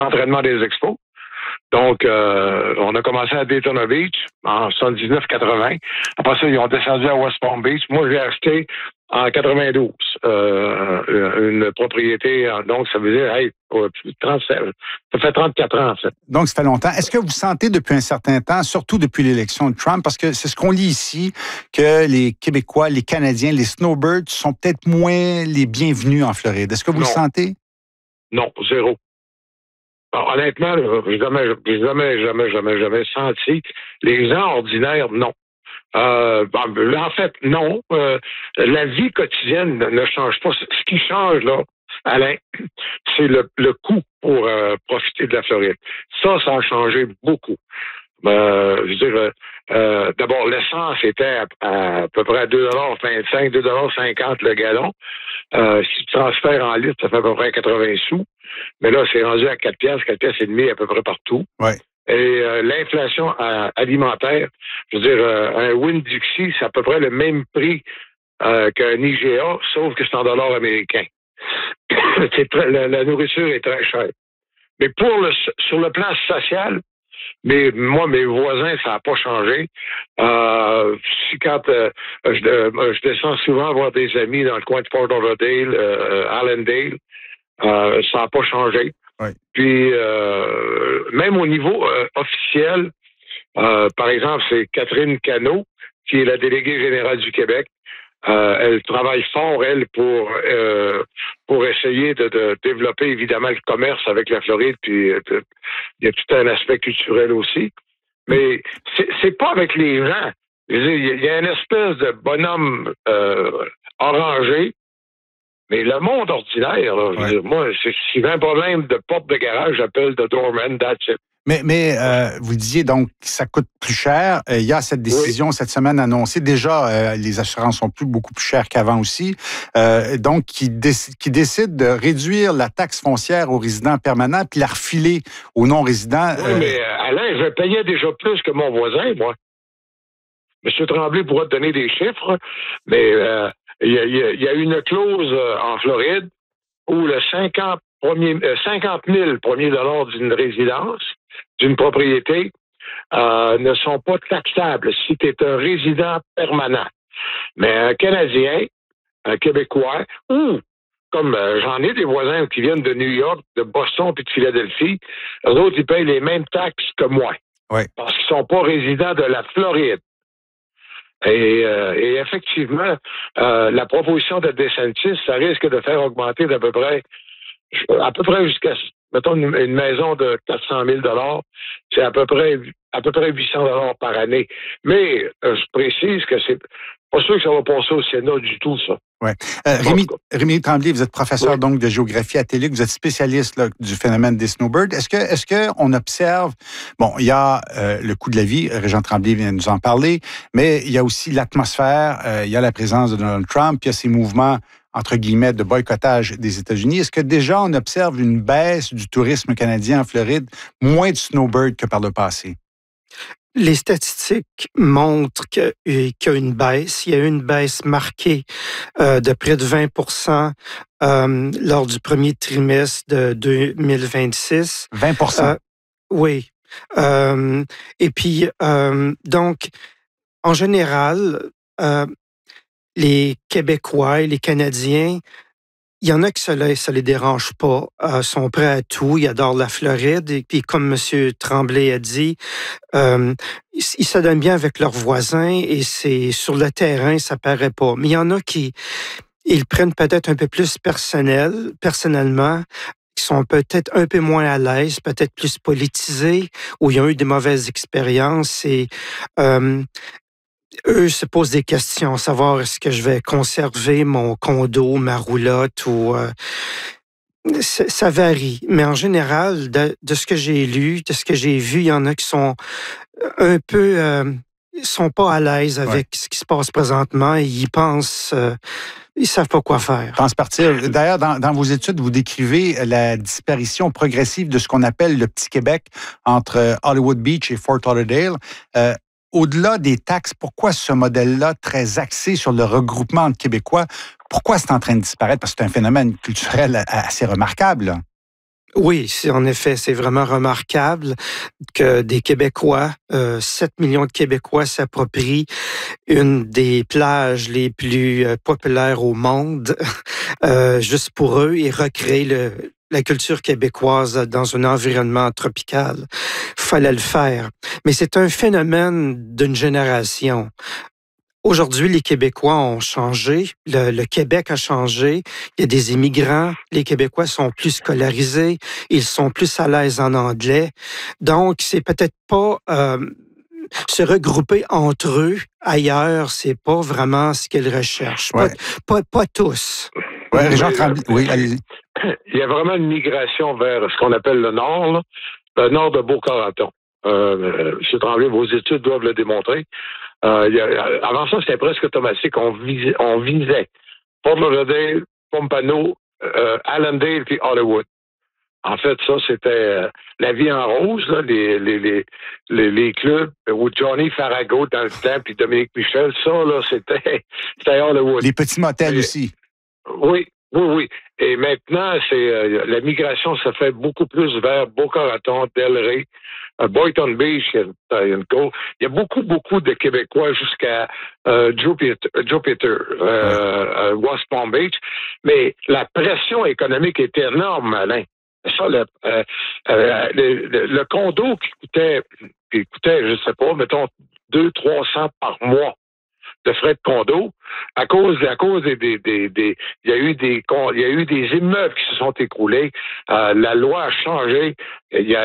l'entraînement des expos. Donc, on a commencé à Daytona Beach en 79-80. Après ça, ils ont descendu à West Palm Beach. Moi, j'ai acheté en 92 une propriété. Donc, ça veut dire, hey, 37, ça fait 34 ans, en fait. Donc, ça fait longtemps. Est-ce que vous sentez depuis un certain temps, surtout depuis l'élection de Trump, parce que c'est ce qu'on lit ici, que les Québécois, les Canadiens, les snowbirds sont peut-être moins les bienvenus en Floride. Est-ce que vous le sentez? Non, zéro. Alors, honnêtement, j'ai jamais senti. Les gens ordinaires, non. En fait, non. La vie quotidienne ne change pas. Ce qui change, là, Alain, c'est le coût pour profiter de la Floride. Ça a changé beaucoup. Je veux dire, d'abord, l'essence était à peu près à 2,25 2,50 le gallon. Si tu transfères en litres, ça fait à peu près 80 sous. Mais là, c'est rendu à 4 piastres et demi à peu près partout. Ouais. Et l'inflation alimentaire, je veux dire, un Winn-Dixie, c'est à peu près le même prix qu'un IGA, sauf que c'est en dollars américains. La nourriture est très chère. Mais sur le plan social, mes voisins, ça n'a pas changé. Quand je descends souvent voir des amis dans le coin de Fort Lauderdale, Allendale, ça n'a pas changé. Oui. Puis, même au niveau officiel, par exemple, c'est Catherine Cano, qui est la déléguée générale du Québec. Elle travaille fort, elle, pour essayer de développer, évidemment, le commerce avec la Floride, puis il y a tout un aspect culturel aussi. Mais c'est pas avec les gens. Il y a une espèce de bonhomme orangé, mais le monde ordinaire, là, je veux dire, moi, si j'ai un problème de porte de garage, j'appelle the doorman, that's it. Mais vous disiez donc que ça coûte plus cher. Il y a cette décision cette semaine annoncée. Déjà, les assurances sont beaucoup plus chères qu'avant aussi. Donc, qui décide de réduire la taxe foncière aux résidents permanents puis la refiler aux non-résidents. Oui, mais Alain, je payais déjà plus que mon voisin, moi. M. Tremblay pourra te donner des chiffres, mais il y a une clause en Floride où le 50 000 premiers dollars d'une résidence, d'une propriété, ne sont pas taxables si tu es un résident permanent. Mais un Canadien, un Québécois, ou comme j'en ai des voisins qui viennent de New York, de Boston puis de Philadelphie, eux autres, ils payent les mêmes taxes que moi. Oui. Parce qu'ils ne sont pas résidents de la Floride. Et effectivement, la proposition de DeSantis, ça risque de faire augmenter à peu près jusqu'à, mettons, une maison de 400 000 $, c'est à peu près 800 $ par année. Mais je précise que c'est pas sûr que ça va passer au Sénat du tout, ça. Ouais. Rémi Tremblay, vous êtes professeur donc de géographie à TELUC, vous êtes spécialiste là, du phénomène des snowbirds. Est-ce que on observe, bon, il y a le coût de la vie, Régent Tremblay vient de nous en parler, mais il y a aussi l'atmosphère, il y a la présence de Donald Trump, il y a ces mouvements entre guillemets de boycottage des États-Unis. Est-ce que déjà on observe une baisse du tourisme canadien en Floride, moins de snowbirds que par le passé? Les statistiques montrent qu'il y a une baisse. Il y a eu une baisse marquée de près de 20% lors du premier trimestre de 2026. 20%? Oui. Et puis, donc, en général, les Québécois et les Canadiens, il y en a que ça les dérange pas, sont prêts à tout, ils adorent la Floride. Et puis, comme M. Tremblay a dit, ils se donnent bien avec leurs voisins et c'est sur le terrain, ça paraît pas. Mais il y en a qui ils prennent peut-être un peu plus personnellement, qui sont peut-être un peu moins à l'aise, peut-être plus politisés, ou ils ont eu des mauvaises expériences et eux se posent des questions, savoir est-ce que je vais conserver mon condo, ma roulotte ou... ça varie, mais en général, de ce que j'ai lu, de ce que j'ai vu, il y en a qui sont un peu... sont pas à l'aise avec ce qui se passe présentement et ils pensent... ils savent pas quoi faire. Pense partir. D'ailleurs, dans vos études, vous décrivez la disparition progressive de ce qu'on appelle le Petit Québec entre Hollywood Beach et Fort Lauderdale. Au-delà des taxes, pourquoi ce modèle-là, très axé sur le regroupement de Québécois, pourquoi c'est en train de disparaître? Parce que c'est un phénomène culturel assez remarquable. Là. Oui, en effet, c'est vraiment remarquable que des Québécois, 7 millions de Québécois s'approprient une des plages les plus populaires au monde, juste pour eux, et recréer la culture québécoise dans un environnement tropical. Fallait le faire. Mais c'est un phénomène d'une génération. Aujourd'hui, les Québécois ont changé, le Québec a changé, il y a des immigrants, les Québécois sont plus scolarisés, ils sont plus à l'aise en anglais. Donc, c'est peut-être pas se regrouper entre eux ailleurs, c'est pas vraiment ce qu'ils recherchent. Ouais. Pas tous. Ouais, Régent Tremblay, oui, allez-y. Il y a vraiment une migration vers ce qu'on appelle le nord, là, le nord de Beauce-Coraton. M. Tremblay, vos études doivent le démontrer. Avant ça, c'était presque automatique. On visait Fort Lauderdale, Pompano, Allendale puis Hollywood. En fait, ça, c'était la vie en rose, là, les clubs où Johnny Farago dans le temps, puis Dominique Michel, ça, là, c'était Hollywood. Les petits motels aussi. Oui. Et maintenant, la migration se fait beaucoup plus vers Boca-Raton, Delray, Boynton Beach. Il y a beaucoup de Québécois jusqu'à Jupiter, West Palm Beach. Mais la pression économique est énorme, Alain. Ça, le condo qui coûtait, je sais pas, mettons 200-300 par mois de frais de condo, à cause il y a eu des immeubles qui se sont écroulés. La loi a changé. Il y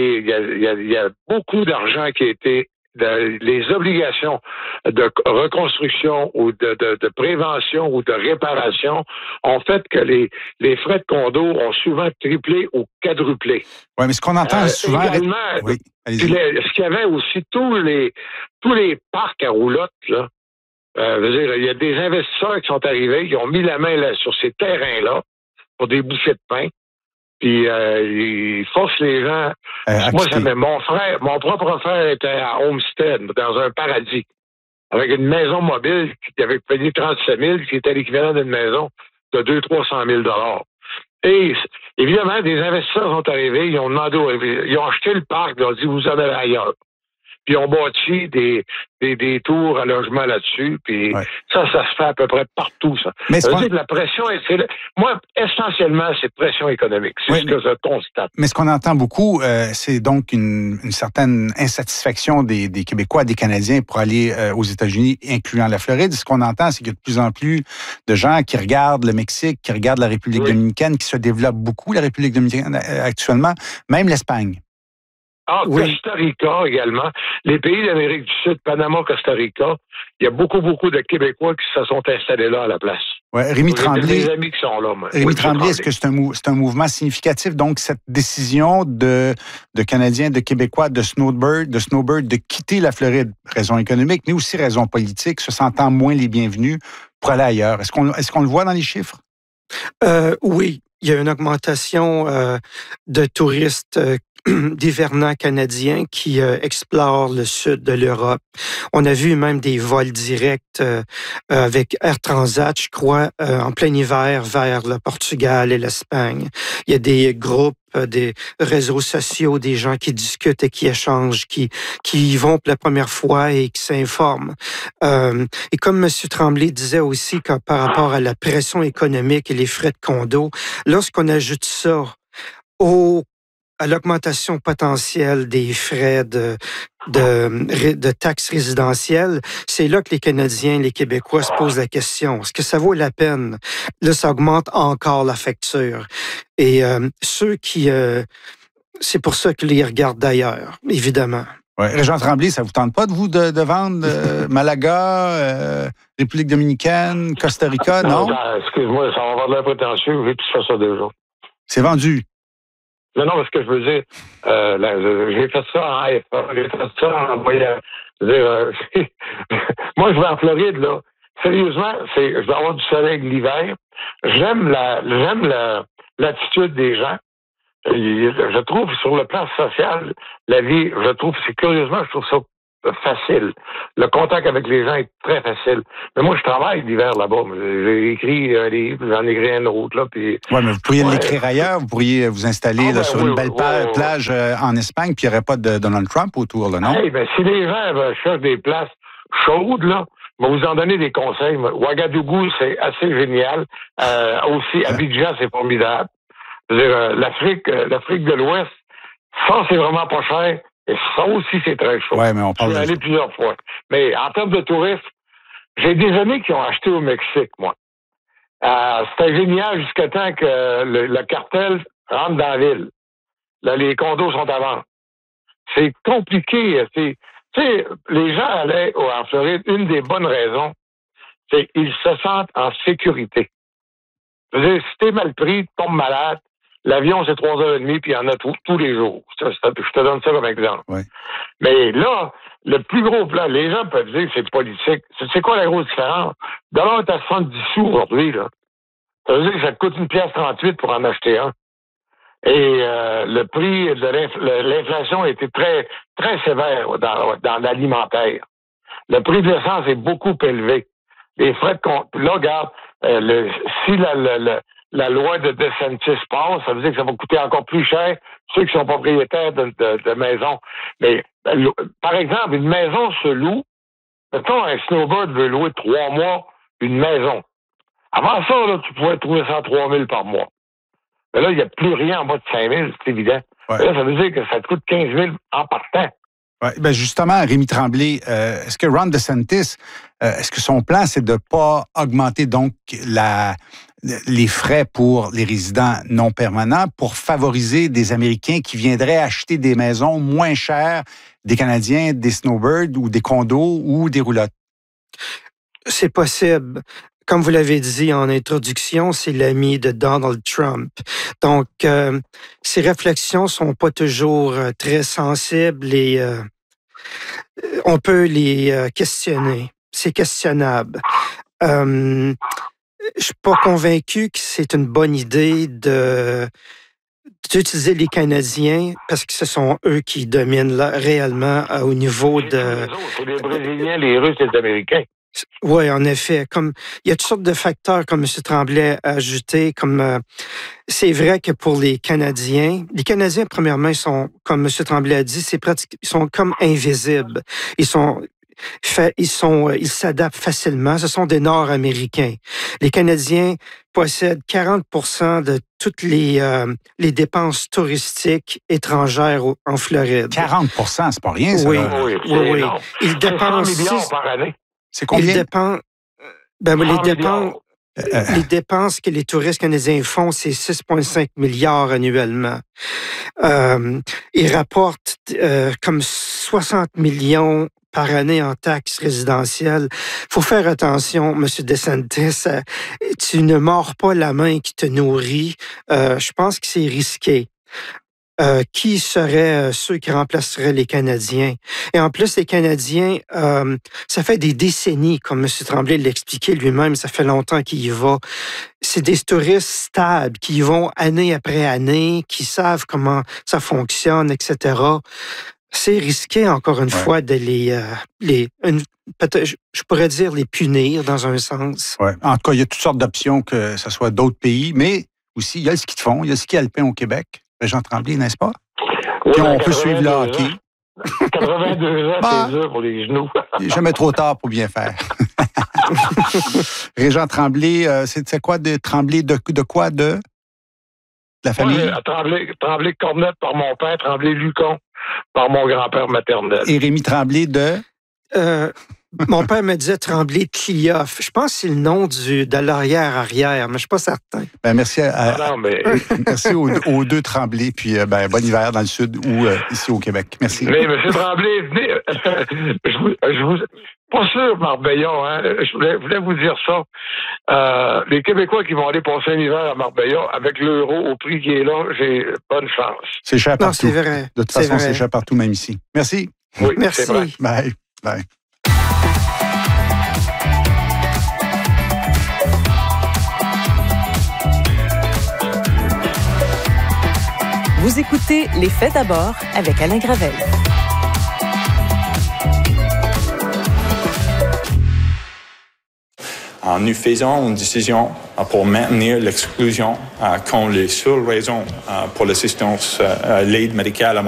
a beaucoup d'argent qui a été les obligations de reconstruction ou de prévention ou de réparation ont fait que les frais de condo ont souvent triplé ou quadruplé. Oui, mais ce qu'on entend souvent... Également, oui, ce qu'il y avait aussi, tous les parcs à roulotte, là, il y a des investisseurs qui sont arrivés, qui ont mis la main là, sur ces terrains-là pour des bouchées de pain. Puis ils forcent les gens. Moi, mon propre frère était à Homestead, dans un paradis, avec une maison mobile qui avait payé 37 000, qui était l'équivalent d'une maison de 200-300 000 $. Et évidemment, des investisseurs sont arrivés, ils ont acheté le parc, ils ont dit vous en allez ailleurs. Puis on bâtit des tours à logement là-dessus, puis ça se fait à peu près partout, ça. Mais ça veut dire que la pression, moi, essentiellement, c'est pression économique. C'est ce que je constate. Mais ce qu'on entend beaucoup, c'est donc une certaine insatisfaction des Québécois, des Canadiens pour aller aux États-Unis, incluant la Floride. Ce qu'on entend, c'est qu'il y a de plus en plus de gens qui regardent le Mexique, qui regardent la République dominicaine, qui se développe beaucoup, la République dominicaine actuellement, même l'Espagne. Costa Rica également. Les pays d'Amérique du Sud, Panama, Costa Rica, il y a beaucoup de Québécois qui se sont installés là à la place. Ouais, Rémi Tremblay. Des amis qui sont là. Rémi Tremblay, est-ce que c'est un mouvement significatif? Donc, cette décision de Canadiens, de Québécois, de Snowbird de quitter la Floride, raison économique, mais aussi raison politique, se sentant moins les bienvenus pour aller ailleurs. Est-ce qu'on le voit dans les chiffres? Oui. Il y a une augmentation de touristes d'hivernants canadiens qui explorent le sud de l'Europe. On a vu même des vols directs avec Air Transat, je crois, en plein hiver vers le Portugal et l'Espagne. Il y a des groupes, des réseaux sociaux, des gens qui discutent et qui échangent, qui y vont pour la première fois et qui s'informent. Et comme M. Tremblay disait aussi que par rapport à la pression économique et les frais de condo, lorsqu'on ajoute ça à l'augmentation potentielle des frais de taxes résidentielles, c'est là que les Canadiens, les Québécois se posent la question. Est-ce que ça vaut la peine? Là, ça augmente encore la facture. Et ceux qui... c'est pour ça que les regardent d'ailleurs, évidemment. Ouais. Régent Tremblay, ça vous tente pas de vendre Malaga, République dominicaine, Costa Rica, non? Excuse-moi, ça va avoir de l'air prétentieux, j'ai tout fait ça déjà. C'est vendu. Non, parce que je veux dire, j'ai fait ça en AFA, j'ai fait ça en voyage. Moi, je vais en Floride, là. Sérieusement, je vais avoir du soleil l'hiver. J'aime l'attitude des gens. Je trouve, sur le plan social, la vie, je trouve ça facile. Le contact avec les gens est très facile. Mais moi, je travaille l'hiver là-bas. J'ai écrit un livre, j'en ai écrit un autre. Là, puis, oui, mais vous pourriez l'écrire ailleurs. Vous pourriez vous installer sur une belle plage en Espagne, puis il n'y aurait pas de Donald Trump autour, là, non? Ben, si les gens cherchent des places chaudes, là, je vais vous en donner des conseils. Ouagadougou, c'est assez génial. Aussi, Abidjan, c'est formidable. Je veux dire, l'Afrique de l'Ouest, ça, c'est vraiment pas cher. Et ça aussi, c'est très chaud. Ouais, mais on parle je suis allé plusieurs fois. Mais en termes de tourisme, j'ai des amis qui ont acheté au Mexique, moi. C'était génial jusqu'à temps que le cartel rentre dans la ville. Là, les condos sont à vendre. C'est compliqué. Tu sais, les gens allaient en Floride, une des bonnes raisons, c'est qu'ils se sentent en sécurité. Je veux dire, si t'es mal pris, tu tombes malade, l'avion, c'est 3h30, puis il y en a tous les jours. Je te donne ça comme exemple. Oui. Mais là, le plus gros plan, les gens peuvent dire que c'est politique. C'est quoi la grosse différence? $1 est à 70 sous aujourd'hui, là. Ça veut dire que ça te coûte 1,38 $ pour en acheter un. Et le prix de l'inflation a été très, très sévère dans l'alimentaire. Le prix de l'essence est beaucoup élevé. Les frais de là, regarde, si la loi de DeSantis passe, ça veut dire que ça va coûter encore plus cher ceux qui sont propriétaires de maisons. Mais, par exemple, une maison se loue. Mettons, un snowbird veut louer 3 mois une maison. Avant ça, là, tu pouvais trouver ça à 3 000 par mois. Mais là, il n'y a plus rien en bas de 5 000, c'est évident. Ouais. Là, ça veut dire que ça te coûte 15 000 en partant. Ouais, ben justement, Rémi Tremblay, est-ce que Ron DeSantis, est-ce que son plan, c'est de ne pas augmenter donc les frais pour les résidents non permanents pour favoriser des Américains qui viendraient acheter des maisons moins chères des Canadiens, des snowbirds ou des condos ou des roulottes? C'est possible. Comme vous l'avez dit en introduction, c'est l'ami de Donald Trump. Donc, ses réflexions sont pas toujours très sensibles et on peut les questionner. C'est questionnable. Je suis pas convaincu que c'est une bonne idée d'utiliser les Canadiens parce que ce sont eux qui dominent là, réellement au niveau de... C'est les Brésiliens, les Russes et les Américains. Oui, en effet. Comme il y a toutes sortes de facteurs, comme M. Tremblay a ajouté, comme c'est vrai que pour les Canadiens, premièrement, ils sont, comme M. Tremblay a dit, ils sont comme invisibles. Ils s'adaptent facilement. Ce sont des Nord-Américains. Les Canadiens possèdent 40% de toutes les dépenses touristiques étrangères en Floride. 40%, c'est pas rien, ça. Oui, là. oui. Ils dépensent 100 millions par année. C'est combien? Les dépenses que les touristes canadiens font, c'est 6,5 milliards annuellement. Ils rapportent comme 60 millions par année en taxes résidentielles. Faut faire attention, M. DeSantis. Tu ne mords pas la main qui te nourrit. Je pense que c'est risqué. Qui seraient ceux qui remplaceraient les Canadiens. Et en plus, les Canadiens, ça fait des décennies, comme M. Tremblay l'expliquait lui-même, ça fait longtemps qu'il y va. C'est des touristes stables qui y vont année après année, qui savent comment ça fonctionne, etc. C'est risqué, encore une fois, de peut-être, je pourrais dire les punir dans un sens. Ouais. En tout cas, il y a toutes sortes d'options, que ce soit d'autres pays, mais aussi, il y a le ski de fond, il y a le ski alpin au Québec. Jean Tremblay, n'est-ce pas? Oui, puis on peut suivre le hockey. 82 ans, c'est dur pour les genoux. Jamais trop tard pour bien faire. Régent Tremblay, c'est quoi de Tremblay de quoi? De la famille? Tremblay Cornette par mon père, Tremblay Lucon par mon grand-père maternel. Et Rémi Tremblay de? Mon père me disait Tremblay Clioff. Je pense que c'est le nom de l'arrière-arrière, mais je ne suis pas certain. Ben, merci merci aux deux Tremblay, puis bon hiver dans le sud ou ici au Québec. Merci. Mais M. Tremblay, venez, je vous pas sûr, Marbella, hein, je voulais vous dire ça. Les Québécois qui vont aller passer un hiver à Marbella, avec l'euro au prix qui est là, j'ai bonne chance. C'est cher partout. Non, c'est vrai. De toute façon, c'est cher partout, même ici. Merci. Oui, merci. C'est vrai. Bye. Bye. Vous écoutez Les Faits d'abord avec Alain Gravel. nous faisons une décision pour maintenir l'exclusion quand les seules raisons pour l'assistance, l'aide médicale à